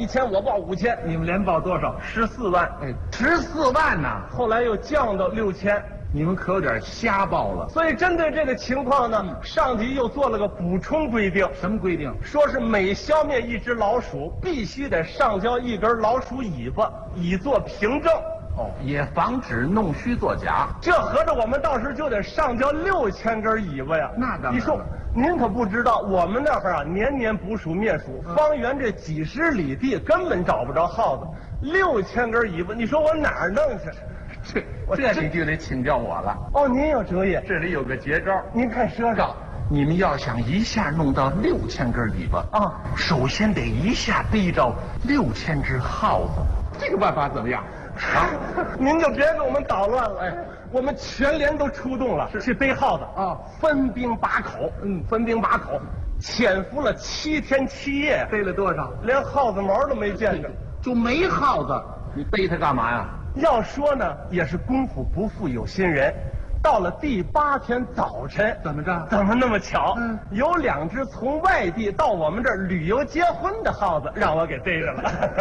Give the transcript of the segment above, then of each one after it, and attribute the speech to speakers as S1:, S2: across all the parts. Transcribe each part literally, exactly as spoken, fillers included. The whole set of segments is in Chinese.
S1: 一千，我报五千。
S2: 你们连报多少？
S1: 十四万。
S2: 哎，十四万呐！
S1: 后来又降到六千。
S2: 你们可有点瞎报了。
S1: 所以针对这个情况呢，嗯、上级又做了个补充规定。
S2: 什么规定？
S1: 说是每消灭一只老鼠，必须得上交一根老鼠尾巴，以作凭证。
S2: 哦，也防止弄虚作假。
S1: 这合着我们到时就得上交六千根尾巴呀！
S2: 那当然。
S1: 你说，您可不知道，我们那儿啊，年年捕鼠灭鼠，嗯、方圆这几十里地根本找不着耗子，六千根尾巴，你说我哪儿弄去？
S2: 这这你就得请教我了。
S1: 哦，您有主意？
S2: 这里有个绝招，
S1: 您看说说。
S2: 你们要想一下弄到六千根尾巴啊，首先得一下逮着六千只耗子。这个办法怎么样？
S1: 啊，您就别给我们捣乱了。哎，我们全连都出动了，去逮耗子啊，分兵把口。嗯，分兵把口，潜伏了七天七夜，
S2: 逮了多少？
S1: 连耗子毛都没见着，
S2: 就没耗子，你逮它干嘛呀？
S1: 要说呢，也是功夫不负有心人。到了第八天早晨，
S2: 怎么着？
S1: 怎么那么巧？
S2: 嗯，
S1: 有两只从外地到我们这儿旅游结婚的耗子，让我给逮着了。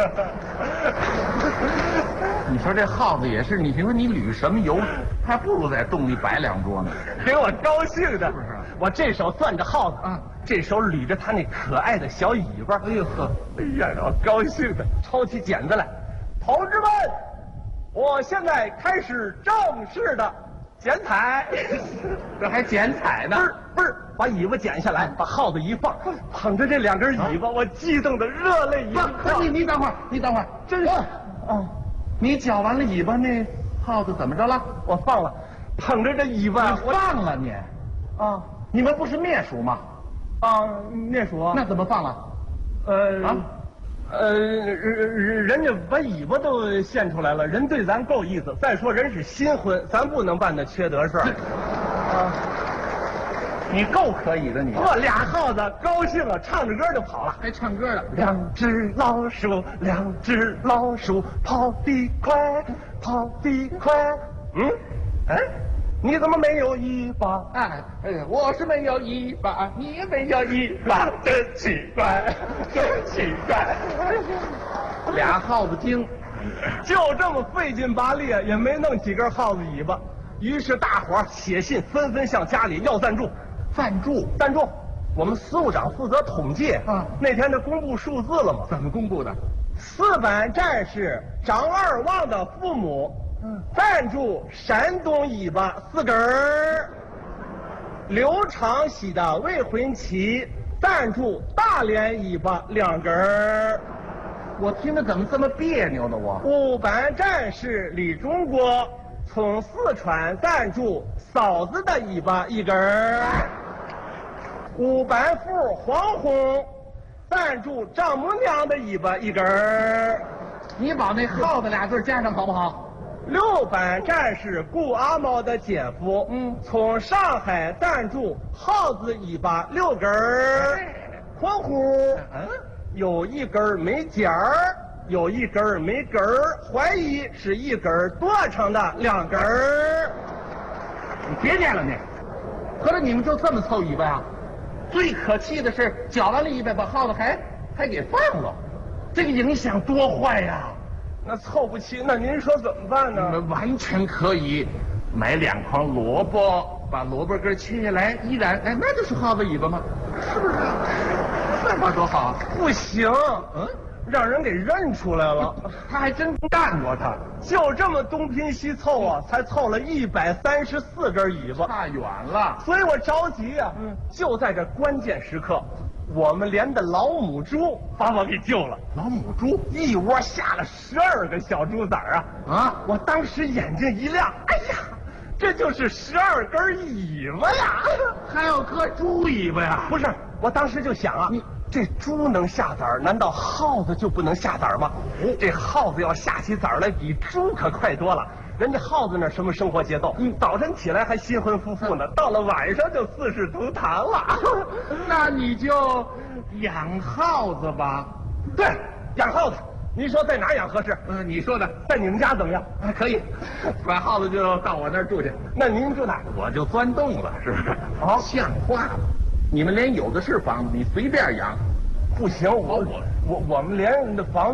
S2: 你说这耗子也是，你说你旅什么游，还不如在洞里摆两桌呢，
S1: 给我高兴的。
S2: 是不是？
S1: 我这手攥着耗子
S2: 啊，
S1: 这手捋着它那可爱的小尾巴。
S2: 哎呦呵，
S1: 哎呀，让我高兴的，抽起剪子来，同志们，我现在开始正式的剪彩。
S2: 这还剪彩呢？
S1: 不是不是，把尾巴剪下来，把耗子一放，捧着这两根尾巴，我激动的热泪盈眶。
S2: 你你等会儿，你等会儿，
S1: 真是。
S2: 哦，你绞完了尾巴，那耗子怎么着了？
S1: 我放了，捧着这尾巴，
S2: 我放了你。
S1: 啊，
S2: 你们不是灭鼠吗？
S1: 啊，灭鼠啊？
S2: 那怎么放了？
S1: 呃啊。呃，人人家把尾巴都献出来了，人对咱够意思。再说人是新婚，咱不能办那缺德事儿。啊，
S2: 你够可以的你。
S1: 我俩耗子高兴了，唱着歌就跑了，
S2: 还唱歌了。
S1: 两只老鼠，两只老鼠，跑得快，跑得快。嗯，哎，你怎么没有尾巴？
S2: 哎哎，我是没有尾巴，你也没有尾巴，
S1: 真奇怪，真奇怪。
S2: 俩耗子精，
S1: 就这么费劲巴力，也没弄几根耗子尾巴。于是大伙儿写信纷纷向家里要赞助，
S2: 赞助
S1: 赞助。我们司务长负责统计
S2: 啊。
S1: 那天这公布数字了吗？
S2: 怎么公布的？
S1: 四版战士张二旺的父母。嗯，赞助山东尾巴四根儿，刘长喜的未婚妻赞助大连尾巴两根儿。
S2: 我听着怎么这么别扭呢？我
S1: 五班战士李中国从四川赞助嫂子的尾巴一根儿。五班副黄红赞助丈母娘的尾巴一根儿。
S2: 你把那耗子俩字加上好不好？
S1: 六班战士顾阿毛的姐夫，嗯，从上海赞助耗子尾巴六根儿，括弧，嗯，有一根没尖儿，有一根没根儿，怀疑是一根剁成的两根儿。
S2: 你别念了你，合着你们就这么凑尾巴呀？最可气的是绞完了尾巴，把耗子还还给放了，这个影响多坏呀！
S1: 那凑不齐，那您说怎么办呢？
S2: 你们完全可以买两筐萝卜，把萝卜根切下来一染，哎，那就是耗子尾巴吗？是不是？办法多好啊！
S1: 不行，嗯，让人给认出来了。
S2: 他还真干过他，
S1: 就这么东拼西凑啊，才凑了一百三十四根尾巴，
S2: 差远了。
S1: 所以我着急啊，嗯，就在这关键时刻。我们连的老母猪把我给救了。
S2: 老母猪
S1: 一窝下了十二个小猪崽儿啊！啊！我当时眼睛一亮，哎呀，这就是十二根尾巴呀！
S2: 还有颗猪尾巴呀？
S1: 不是，我当时就想啊，你这猪能下崽儿，难道耗子就不能下崽儿吗？这耗子要下起崽儿来，比猪可快多了。人家耗子那什么生活节奏？嗯，早晨起来还新婚夫妇呢，到了晚上就四世同堂了。
S2: 那你就养耗子吧。
S1: 对，养耗子。您说在哪儿养合适？
S2: 嗯，你说的，
S1: 在你们家怎么样？
S2: 还可以，把耗子就到我那儿住去。
S1: 那您住哪儿？
S2: 我就钻洞了，是不是？
S1: 哦，
S2: 像话吗？你们连有的是房子，你随便养。
S1: 不行，我我我我们连那房子。